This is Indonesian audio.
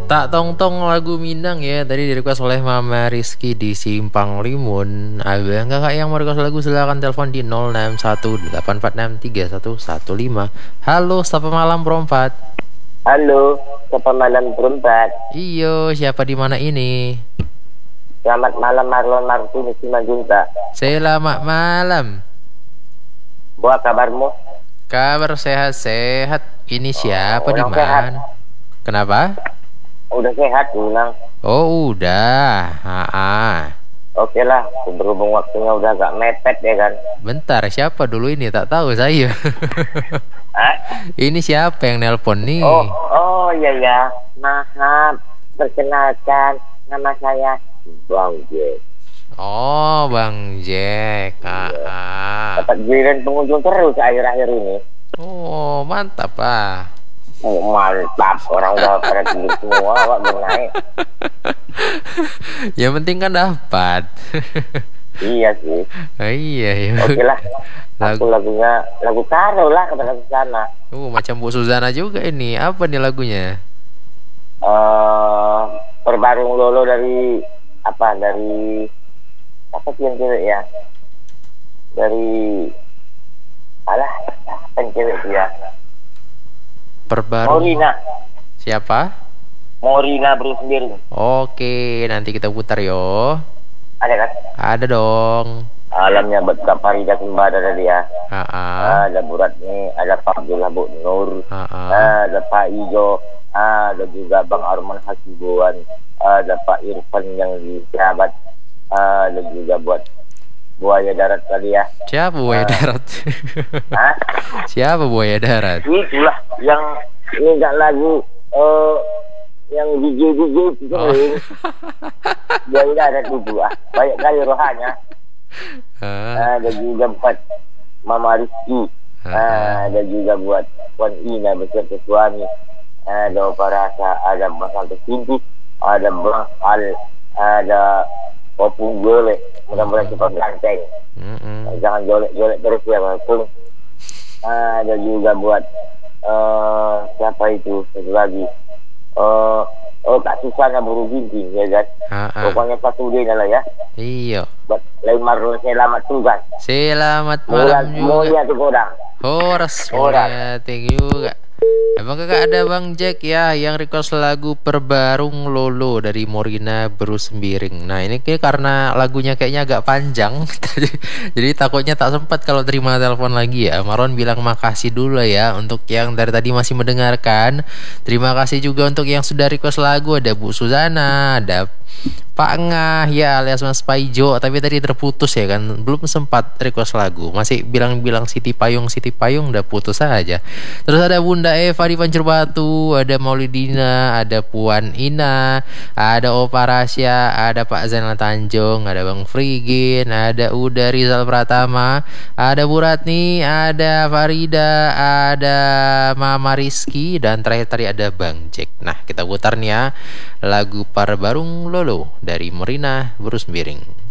Tak Tong Tong lagu Minang ya. Tadi di request oleh Mama Rizky di Simpang Limun. Ada kakak yang mau request lagu silakan telepon di 0618463115. Halo, selamat malam Perompat. Halo, selamat malam berempat. Iyo, siapa di mana ini? Selamat malam Marlon Martinez Simanjunta. Selamat malam. Buat kabarmu? Kabar sehat-sehat. Ini siapa di orang sehat. mana? Kenapa? Udah sehat bilang. Oh, udah. Ah. Oke lah, berhubung waktunya udah agak mepet ya kan. Bentar, siapa dulu ini? Tak tahu saya. Hah? Ini siapa yang nelpon nih? Oh iya ya. Maaf, perkenalkan nama saya Bang Jack. Oh, Bang Jack. Dapat giliran pengunjung terus akhir-akhir ini. Oh, mantap ah. Oh, mantap, orang udah pada tidur semua, Wak, belum naik. Yang penting kan dapat. Iya sih. Iya ya. Oke lah. Aku lagunya lagu Karo lah kata sana. Macam Bu Suzana juga ini. Apa nih lagunya? Perbarung Lolo dari apa sih yang cewek ya? Dari apa yang cewek itu ya? Perbarung. Morina. Siapa? Morina Bruce Lee. Oke, nanti kita putar yo. Ada kan? Ada dong. Alamnya Kak Farida Sembada ada dia. Ada Burat nih, ada Pak Abdullah Bu Nur, ada Pak Ijo, ada juga Bang Arman Hasibuan, ada Pak Irfan yang di Kerabat, ada juga buat Buaya Darat kali ya. Siapa Buaya Darat? Siapa Buaya Darat? Itulah yang ini enggak lagu yang DJ itu sering. Buaya Darat itu banyak kali rohanya. Ada juga buat Mama Rizky, ada juga buat Puan Ina beserta suami, ada Opa Rasa, ada Mas Alto Sinti, ada Bang Al, ada Opung Golek. Mudah-mudahan cepat ganteng. Jangan jolek-jolek terus ya Bang. Ada juga buat siapa itu satu lagi, Kak Susana Buru Ginting ya kan. Pokoknya satu dia lah ya. Iya. Buat lain Marlon selamat tugas. Selamat malam juga. Mulia tuh orang. Horas mulia juga. Emang kakak ada Bang Jack ya yang request lagu Perbarung Lolo dari Morina Bruce Sembiring. Nah ini kayak karena lagunya kayaknya agak panjang. Jadi takutnya tak sempat kalau terima telepon lagi ya. Maron bilang makasih dulu ya untuk yang dari tadi masih mendengarkan. Terima kasih juga untuk yang sudah request lagu. Ada Bu Suzana, ada Pak Ngah ya alias Mas Paijo. Tapi tadi terputus ya kan. Belum sempat request lagu. Masih bilang-bilang Siti Payung udah putus aja. Terus ada Bunda Eva di Pancur Batu, ada Maulidina, ada Puan Ina, ada Opa Rasya, ada Pak Zainal Tanjung, ada Bang Frigin, ada Uda Rizal Pratama, ada Bu Ratni, ada Farida, ada Mama Rizky, dan terakhir tadi ada Bang Jack. Nah kita putar nih ya lagu Perbarung Lolo dari Morina Bruce Sembiring.